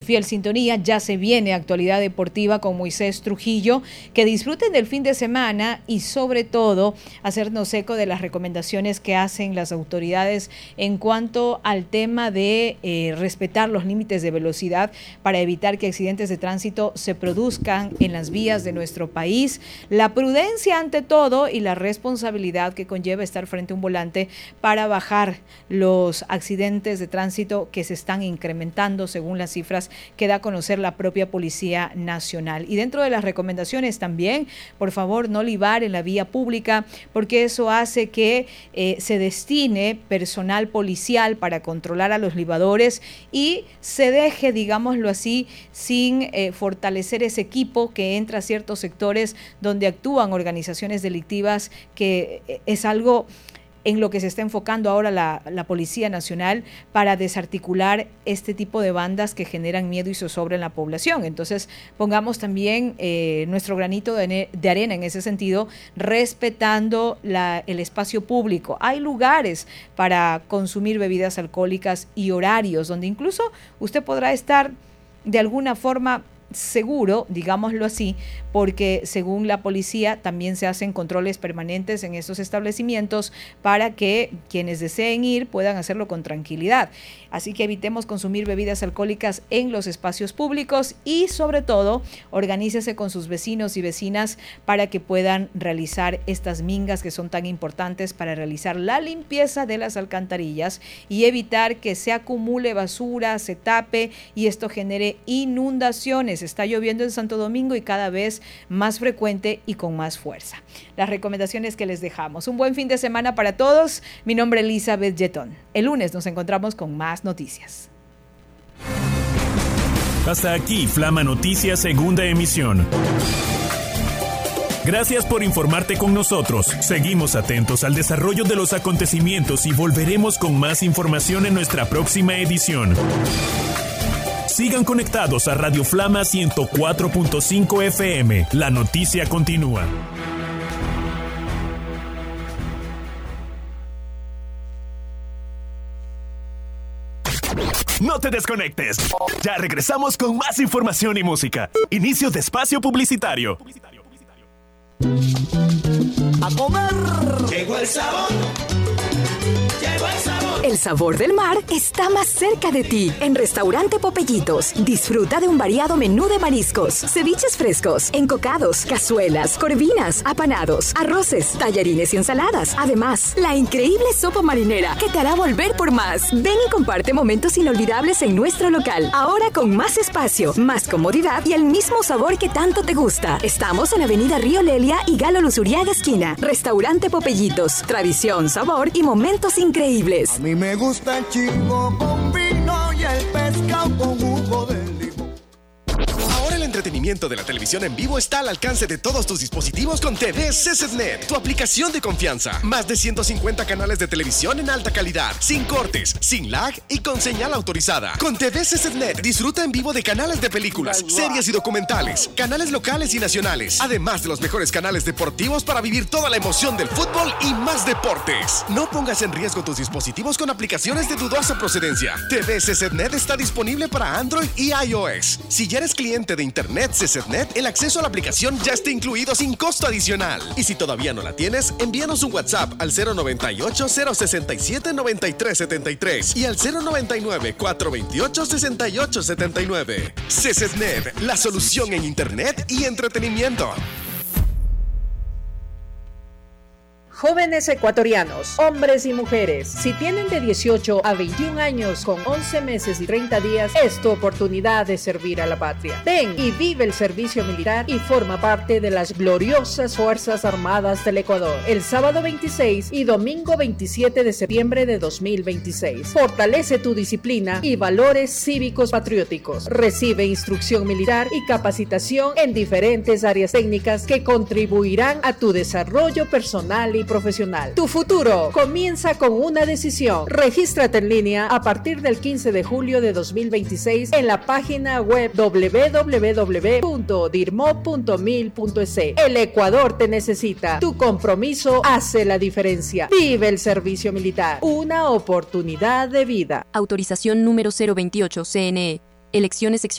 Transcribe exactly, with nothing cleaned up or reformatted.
fiel sintonía. Ya se viene Actualidad Deportiva con Moisés Trujillo. Que disfruten del fin de semana y sobre todo hacernos eco de las recomendaciones que hacen las autoridades en cuanto al tema de eh, respetar los límites de velocidad para evitar que accidentes de tránsito se produzcan en las vías de nuestro país. La prudencia ante todo y la responsabilidad que conlleva estar frente a un volante para bajar los accidentes de tránsito que se están incrementando según las cifras que da a conocer la propia Policía Nacional. Y dentro de las recomendaciones también, por favor, no libar en la vía pública, porque eso hace que eh, se destine personal policial para controlar a los libadores y se deje, digámoslo así, sin eh, fortalecer ese equipo que entra a ciertos sectores donde actúan organizaciones delictivas, que es algo en lo que se está enfocando ahora la, la Policía Nacional para desarticular este tipo de bandas que generan miedo y zozobra en la población. Entonces, pongamos también eh, nuestro granito de, de arena en ese sentido, respetando la, el espacio público. Hay lugares para consumir bebidas alcohólicas y horarios donde incluso usted podrá estar de alguna forma seguro, digámoslo así, porque según la policía también se hacen controles permanentes en estos establecimientos para que quienes deseen ir puedan hacerlo con tranquilidad. Así que evitemos consumir bebidas alcohólicas en los espacios públicos y sobre todo organícese con sus vecinos y vecinas para que puedan realizar estas mingas que son tan importantes para realizar la limpieza de las alcantarillas y evitar que se acumule basura, se tape y esto genere inundaciones. Está lloviendo en Santo Domingo y cada vez más frecuente y con más fuerza. Las recomendaciones que les dejamos. Un buen fin de semana para todos. Mi nombre es Elizabeth Yetón. El lunes nos encontramos con más noticias. Hasta aquí Flama Noticias, segunda emisión. Gracias por informarte con nosotros. Seguimos atentos al desarrollo de los acontecimientos y volveremos con más información en nuestra próxima edición. Sigan conectados a Radio Flama ciento cuatro punto cinco F M. La noticia continúa. No te desconectes. Ya regresamos con más información y música. Inicio de espacio publicitario. A comer. Llegó el sabor. Llegó el sabor. El sabor del mar está más cerca de ti. En Restaurante Popellitos, disfruta de un variado menú de mariscos, ceviches frescos, encocados, cazuelas, corvinas, apanados, arroces, tallarines y ensaladas. Además, la increíble sopa marinera que te hará volver por más. Ven y comparte momentos inolvidables en nuestro local. Ahora con más espacio, más comodidad y el mismo sabor que tanto te gusta. Estamos en Avenida Río Lelia y Galo Luzuriaga esquina. Restaurante Popellitos, tradición, sabor y momentos increíbles. A mí me gusta el chico con vino y el pescado con jugo de limón. Ahora el entretenimiento de la televisión en vivo está al alcance de todos tus dispositivos con T V C C T Net, tu aplicación de confianza. Más de ciento cincuenta canales de televisión en alta calidad, sin cortes, sin lag y con señal autorizada. Con T V C C T Net disfruta en vivo de canales de películas, series y documentales, canales locales y nacionales, además de los mejores canales deportivos para vivir toda la emoción del fútbol y más deportes. No pongas en riesgo tus dispositivos con aplicaciones de dudosa procedencia. T V C C T Net está disponible para Android y iOS. Si ya eres cliente de Internet C C T Net, el acceso a la aplicación ya está incluido sin costo adicional. Y si todavía no la tienes, envíanos un WhatsApp al cero noventa y ocho, cero sesenta y siete, noventa y tres setenta y tres y al cero noventa y nueve, cuatrocientos veintiocho, sesenta y ocho setenta y nueve. C C T Net, la solución en Internet y entretenimiento. Jóvenes ecuatorianos, hombres y mujeres, si tienen de dieciocho a veintiún años con once meses y treinta días, es tu oportunidad de servir a la patria. Ven y vive el servicio militar y forma parte de las gloriosas Fuerzas Armadas del Ecuador. El sábado veintiséis y domingo veintisiete de septiembre de dos mil veintiséis. Fortalece tu disciplina y valores cívicos patrióticos. Recibe instrucción militar y capacitación en diferentes áreas técnicas que contribuirán a tu desarrollo personal y profesional. Tu futuro comienza con una decisión. Regístrate en línea a partir del quince de julio de dos mil veintiséis en la página web doble u doble u doble u punto dirmo punto mil punto es. El Ecuador te necesita. Tu compromiso hace la diferencia. Vive el servicio militar. Una oportunidad de vida. Autorización número cero veintiocho C N E. Elecciones